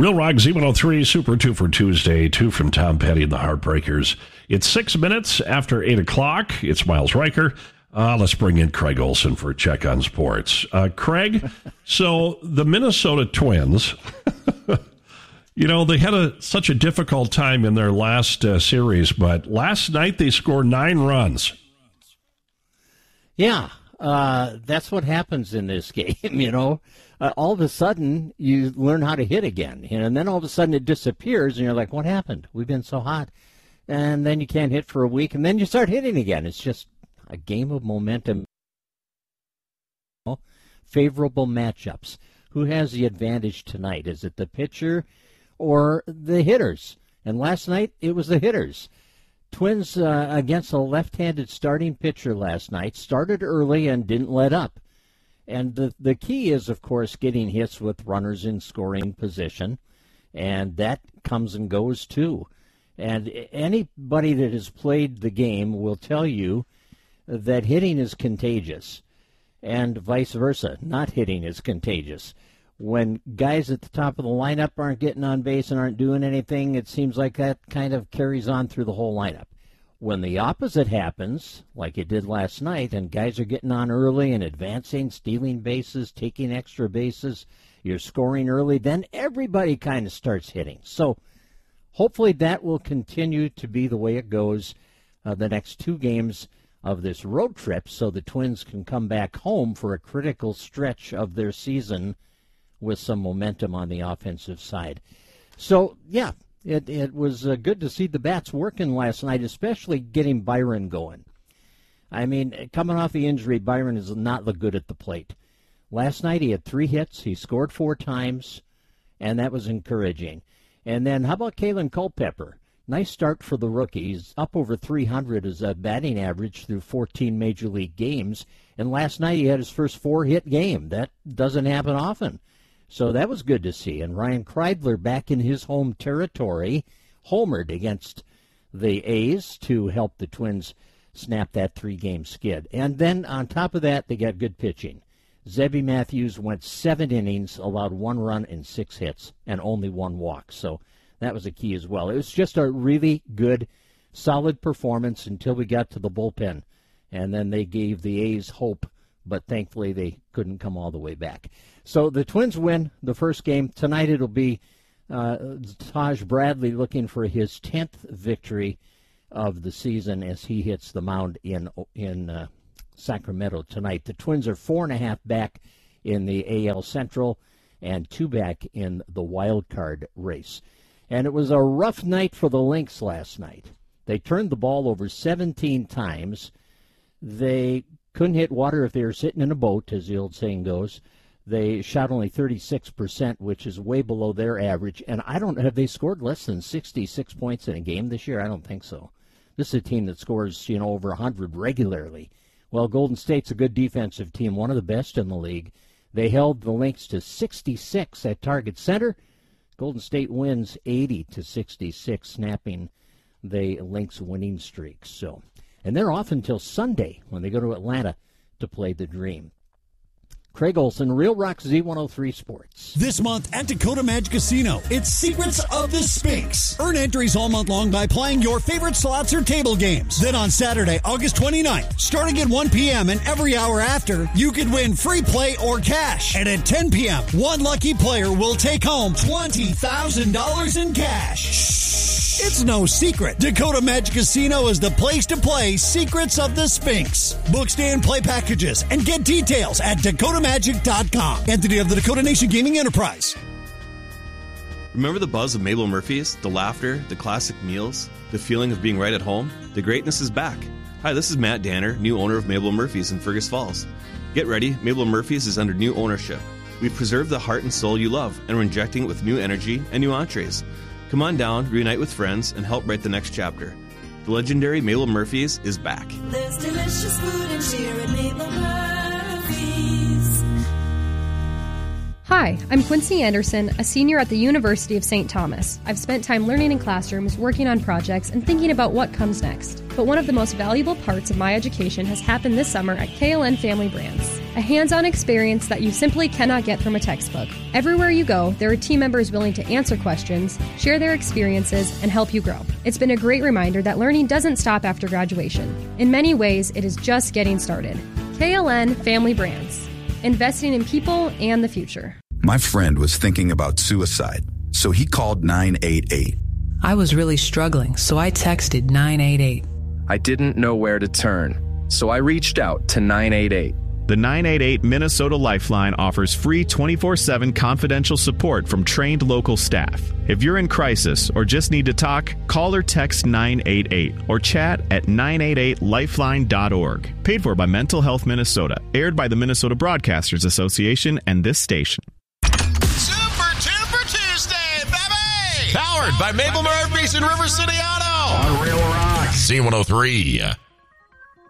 Real Rock Z103 Super 2 for Tuesday, 2 from Tom Petty and the Heartbreakers. It's 6 minutes after 8 o'clock. It's Miles Riker. Let's bring in Craig Olson for a check on sports. Craig, so the Minnesota Twins, they had such a difficult time in their last series, but last night they scored 9 runs. Yeah, that's what happens in this game, all of a sudden, you learn how to hit again, and then all of a sudden it disappears, and you're like, what happened? We've been so hot. And then you can't hit for a week, and then you start hitting again. It's just a game of momentum. Favorable matchups. Who has the advantage tonight? Is it the pitcher or the hitters? And last night, it was the hitters. Twins against a left-handed starting pitcher last night. Started early and didn't let up. And the key is, of course, getting hits with runners in scoring position, and that comes and goes too. And anybody that has played the game will tell you that hitting is contagious, and vice versa. Not hitting is contagious. When guys at the top of the lineup aren't getting on base and aren't doing anything, it seems like that kind of carries on through the whole lineup. When the opposite happens, like it did last night, and guys are getting on early and advancing, stealing bases, taking extra bases, you're scoring early, then everybody kind of starts hitting. So hopefully that will continue to be the way it goes the next 2 games of this road trip, so the Twins can come back home for a critical stretch of their season with some momentum on the offensive side. So, yeah. It was good to see the bats working last night, especially getting Byron going. I mean, coming off the injury, Byron is not the good at the plate. Last night he had 3 hits. He scored 4 times, and that was encouraging. And then how about Kalen Culpepper? Nice start for the rookie. He's up over 300 as a batting average through 14 Major League games. And last night he had his first 4-hit game. That doesn't happen often. So that was good to see. And Ryan Kreidler back in his home territory, homered against the A's to help the Twins snap that 3-game skid. And then on top of that, they got good pitching. Zebby Matthews went 7 innings, allowed 1 run and 6 hits, and only 1 walk. So that was a key as well. It was just a really good, solid performance until we got to the bullpen. And then they gave the A's hope, but thankfully they couldn't come all the way back. So the Twins win the first game. Tonight it'll be Taj Bradley looking for his 10th victory of the season as he hits the mound in Sacramento tonight. The Twins are 4.5 back in the AL Central and 2 back in the wild card race. And it was a rough night for the Lynx last night. They turned the ball over 17 times. They couldn't hit water if they were sitting in a boat, as the old saying goes. They shot only 36%, which is way below their average. And have they scored less than 66 points in a game this year? I don't think so. This is a team that scores, over 100 regularly. Well, Golden State's a good defensive team, one of the best in the league. They held the Lynx to 66 at Target Center. Golden State wins 80-66, snapping the Lynx winning streak. And they're off until Sunday when they go to Atlanta to play the Dream. Craig Olson, Real Rock Z103 Sports. This month at Dakota Magic Casino, it's Secrets of the Sphinx. Earn entries all month long by playing your favorite slots or table games. Then on Saturday, August 29th, starting at 1 p.m. and every hour after, you could win free play or cash. And at 10 p.m., one lucky player will take home $20,000 in cash. Shh. It's no secret. Dakota Magic Casino is the place to play Secrets of the Sphinx. Book, stay, and play packages and get details at DakotaMagic.com. Entity of the Dakota Nation Gaming Enterprise. Remember the buzz of Mabel Murphy's? The laughter, the classic meals, the feeling of being right at home? The greatness is back. Hi, this is Matt Danner, new owner of Mabel Murphy's in Fergus Falls. Get ready, Mabel Murphy's is under new ownership. We've preserved the heart and soul you love, and we're injecting it with new energy and new entrees. Come on down, reunite with friends, and help write the next chapter. The legendary Mabel Murphy's is back. There's delicious food and cheer at Mabel Murphy's. Hi, I'm Quincy Anderson, a senior at the University of St. Thomas. I've spent time learning in classrooms, working on projects, and thinking about what comes next. But one of the most valuable parts of my education has happened this summer at KLN Family Brands. A hands-on experience that you simply cannot get from a textbook. Everywhere you go, there are team members willing to answer questions, share their experiences, and help you grow. It's been a great reminder that learning doesn't stop after graduation. In many ways, it is just getting started. KLN Family Brands. Investing in people and the future. My friend was thinking about suicide, so he called 988. I was really struggling, so I texted 988. I didn't know where to turn, so I reached out to 988. The 988 Minnesota Lifeline offers free 24/7 confidential support from trained local staff. If you're in crisis or just need to talk, call or text 988 or chat at 988lifeline.org. Paid for by Mental Health Minnesota. Aired by the Minnesota Broadcasters Association and this station. Super Tuber Tuesday, baby! Powered by Mabel Murphy's and River City Auto. On Real Rock. C103.